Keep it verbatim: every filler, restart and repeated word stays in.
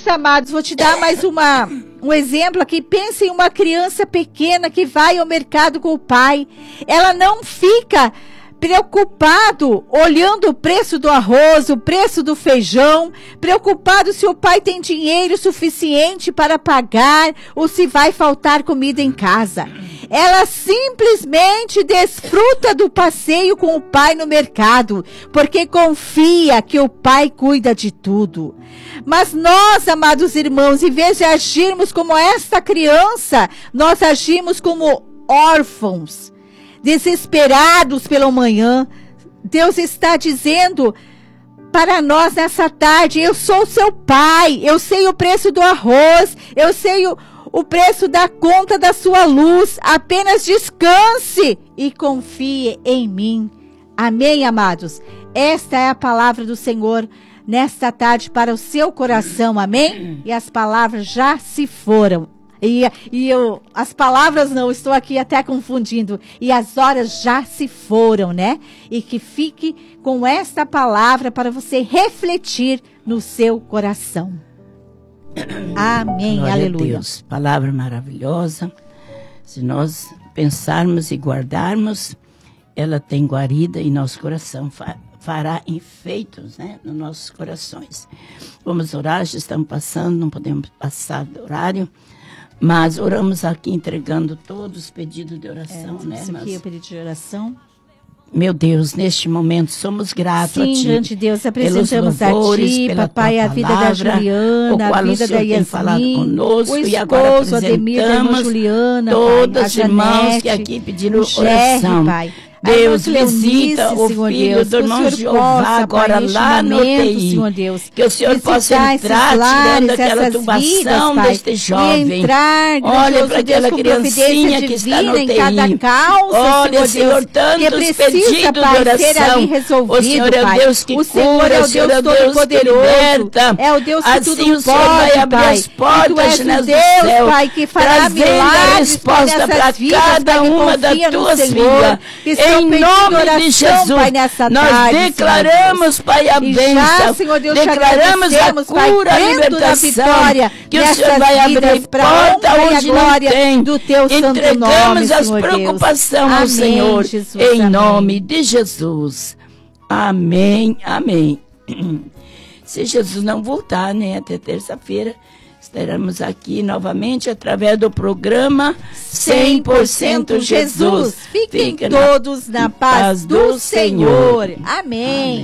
amados, vou te dar mais uma, um exemplo aqui. Pense em uma criança pequena que vai ao mercado com o pai. Ela não fica preocupado olhando o preço do arroz, o preço do feijão, preocupado se o pai tem dinheiro suficiente para pagar ou se vai faltar comida em casa. Ela simplesmente desfruta do passeio com o pai no mercado, porque confia que o pai cuida de tudo. Mas nós, amados irmãos, em vez de agirmos como esta criança, nós agimos como órfãos, desesperados pela manhã. Deus está dizendo para nós nessa tarde: eu sou seu pai, eu sei o preço do arroz, eu sei o, o preço da conta da sua luz, apenas descanse e confie em mim. Amém, amados? Esta é a palavra do Senhor nesta tarde para o seu coração, amém? E as palavras já se foram. E, e eu, as palavras não, estou aqui até confundindo. E as horas já se foram, né? E que fique com esta palavra para você refletir no seu coração. Amém, Glória aleluia. a Deus. Palavra maravilhosa. Se nós pensarmos e guardarmos, ela tem guarida em nosso coração. Fará efeitos, né, nos nossos corações. Vamos orar, já estamos passando, não podemos passar do horário. Mas oramos aqui entregando todos os pedidos de oração, é, né? Isso aqui é o pedido de oração. Meu Deus, neste momento somos gratos Sim, a Ti. Grande Deus, apresentamos louvores, a Ti, pela Papai, tua a vida da Juliana, a vida da Yasmin, conosco, o e agora esposo, Ademir, da irmã Juliana, todos pai, os irmãos que aqui pediram Jerry, oração. Pai. Deus, Leonice, visita o Senhor filho Deus, do irmão Jeová possa, agora pai, lá no momento, U T I. Senhor Deus, que o Senhor possa entrar lares, tirando aquela tubação vidas, deste jovem. Entrar, olha para aquela criancinha que está no U T I. Em cada causa, olha, Senhor, Senhor, tantos que precisa, pedidos pai, de oração. ser ali resolvido, o Senhor é o pai. Deus que o Senhor cura, é o o Senhor Deus é o Deus Todo-Poderoso, que liberta. é o Deus que assim tudo o Senhor pode, vai abrir pai. as portas, e tu és janelas o do Deus, céu, pai, que fará trazendo milagres a resposta para cada uma das tuas filhas. Em nome de Jesus, Pai, nessa nós tarde, declaramos, Pai, a bênção, Senhor Deus, declaramos a cura, pai, a libertação, que o Senhor vai abrir porta onde não tem, do teu entregamos santo nome, as Senhor preocupações ao Amém, Senhor, Jesus, em amém. nome de Jesus. Amém, amém. Se Jesus não voltar, né, até terça-feira, estaremos aqui novamente através do programa cem por cento Jesus. Fiquem Fique todos na, na paz do, do Senhor. Senhor. Amém. Amém.